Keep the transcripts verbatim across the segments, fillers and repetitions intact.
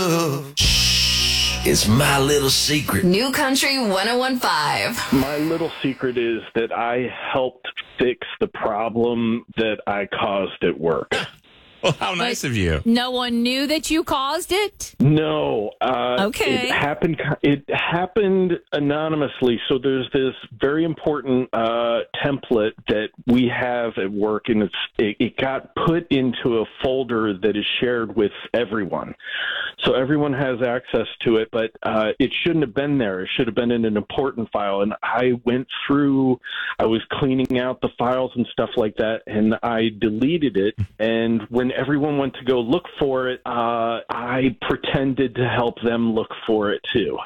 love. Shh, it's my little secret. New Country one oh one point five. My little secret is that I helped fix the problem that I caused at work. Well, how nice But of you. No one knew that you caused it? No. Uh, Okay. It happened. It happened anonymously. So there's this very important uh, template that we have at work, and it's it, it got put into a folder that is shared with everyone. So everyone has access to it, but uh, it shouldn't have been there. It should have been in an important file. And I went through. I was cleaning out the files and stuff like that, and I deleted it. And when everyone went to go look for it, uh, I pretended to help them look for it too.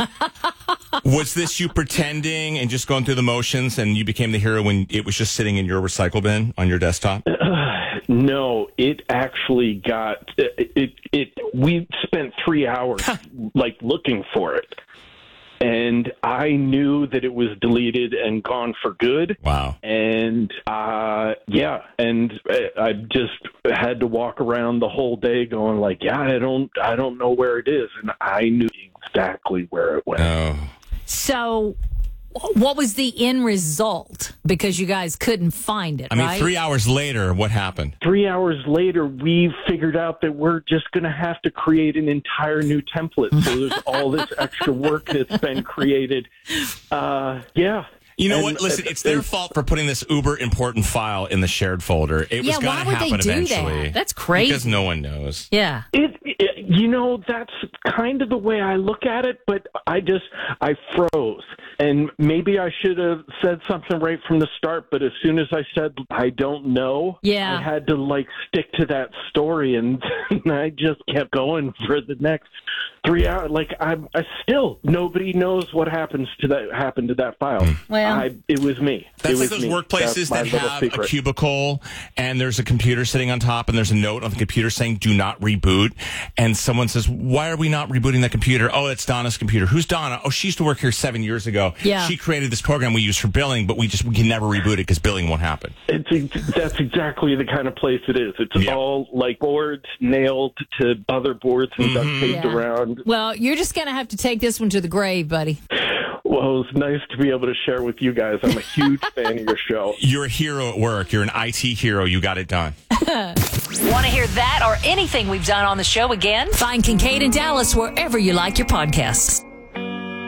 Was this you pretending and just going through the motions, and you became the hero when it was just sitting in your recycle bin on your desktop? No, it actually got it. It, it we spent three hours like looking for it. And I knew that it was deleted and gone for good. Wow. And, uh, yeah, and I just had to walk around the whole day going like, yeah, I don't, I don't know where it is. And I knew exactly where it went. Oh. So what was the end result? Because you guys couldn't find it, I mean, right? three hours later, what happened? Three hours later, we figured out that we're just going to have to create an entire new template. So there's all this extra work that's been created. Uh, yeah. You know And, what? Listen, uh, it's their fault for putting this uber important file in the shared folder. It Yeah, was going why to would they happen do eventually. that? That's crazy. Because no one knows. Yeah. It, it, you know, that's kind of the way I look at it, but I just, I froze. And maybe I should have said something right from the start, but as soon as I said, I don't know, Yeah. I had to, like, stick to that story, and I just kept going for the next three hours. Like, I'm I still, nobody knows what happens to that, happened to that file. Well. I, it was me. That's it like was those me. workplaces That's my that little have a secret. cubicle and there's a computer sitting on top and there's a note on the computer saying do not reboot. And someone says, why are we not rebooting that computer? Oh, it's Donna's computer. Who's Donna? Oh, she used to work here seven years ago. Yeah. She created this program we use for billing, but we just we can never reboot it because billing won't happen. It's that's exactly the kind of place it is. It's Yeah. all like boards nailed to other boards and duct taped Yeah. around. Well, you're just going to have to take this one to the grave, buddy. Well, it's nice to be able to share with you guys. I'm a huge fan of your show. You're a hero at work. You're an I T hero. You got it done. Want to hear that or anything we've done on the show again? Find Kincaid and Dallas wherever you like your podcasts.